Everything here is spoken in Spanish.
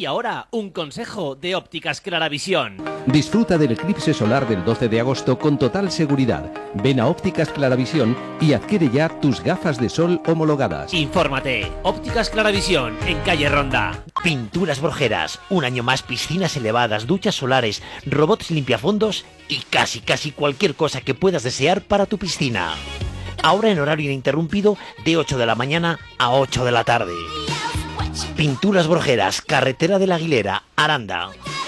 Y ahora, un consejo de Ópticas Claravisión. Disfruta del eclipse solar del 12 de agosto con total seguridad. Ven a Ópticas Claravisión y adquiere ya tus gafas de sol homologadas. Infórmate. Ópticas Claravisión, en calle Ronda. Pinturas Brojeras. Un año más, piscinas elevadas, duchas solares, robots limpiafondos y casi cualquier cosa que puedas desear para tu piscina. Ahora en horario ininterrumpido de 8 de la mañana a 8 de la tarde. Pinturas Brojeras, carretera de la Aguilera, Aranda.